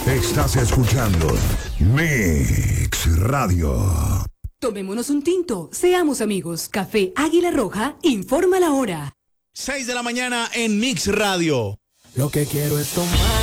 Estás escuchando Mix Radio. Tomémonos un tinto, seamos amigos. Café Águila Roja informa la hora. 6 de la mañana en Mix Radio. Lo que quiero es tomar